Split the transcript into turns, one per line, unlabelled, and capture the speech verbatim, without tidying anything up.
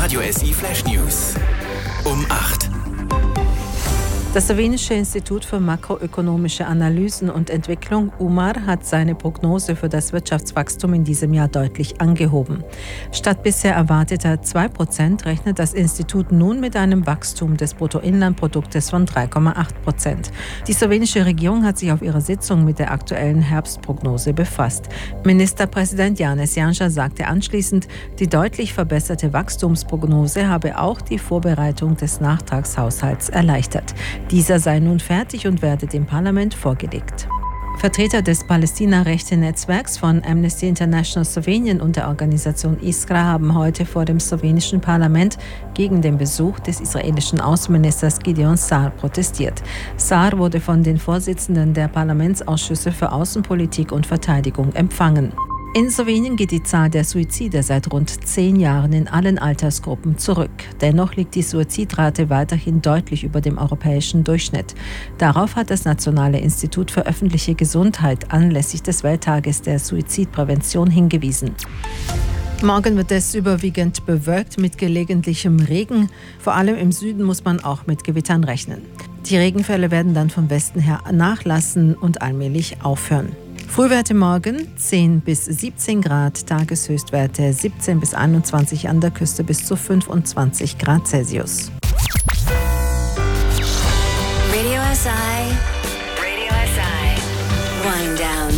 Radio S I Flash News um acht.
Das slowenische Institut für makroökonomische Analysen und Entwicklung U M A R hat seine Prognose für das Wirtschaftswachstum in diesem Jahr deutlich angehoben. Statt bisher erwarteter zwei Prozent rechnet das Institut nun mit einem Wachstum des Bruttoinlandproduktes von drei Komma acht Prozent. Die slowenische Regierung hat sich auf ihrer Sitzung mit der aktuellen Herbstprognose befasst. Ministerpräsident Janez Janša sagte anschließend, die deutlich verbesserte Wachstumsprognose habe auch die Vorbereitung des Nachtragshaushalts erleichtert. Dieser sei nun fertig und werde dem Parlament vorgelegt. Vertreter des Palästina-Rechte-Netzwerks von Amnesty International Slowenien und der Organisation Iskra haben heute vor dem slowenischen Parlament gegen den Besuch des israelischen Außenministers Gideon Sa'ar protestiert. Sa'ar wurde von den Vorsitzenden der Parlamentsausschüsse für Außenpolitik und Verteidigung empfangen. In Slowenien geht die Zahl der Suizide seit rund zehn Jahren in allen Altersgruppen zurück. Dennoch liegt die Suizidrate weiterhin deutlich über dem europäischen Durchschnitt. Darauf hat das Nationale Institut für öffentliche Gesundheit anlässlich des Welttages der Suizidprävention hingewiesen. Morgen wird es überwiegend bewölkt mit gelegentlichem Regen. Vor allem im Süden muss man auch mit Gewittern rechnen. Die Regenfälle werden dann vom Westen her nachlassen und allmählich aufhören. Frühwerte morgen zehn bis siebzehn Grad, Tageshöchstwerte siebzehn bis einundzwanzig an der Küste bis zu fünfundzwanzig Grad Celsius.
Radio S I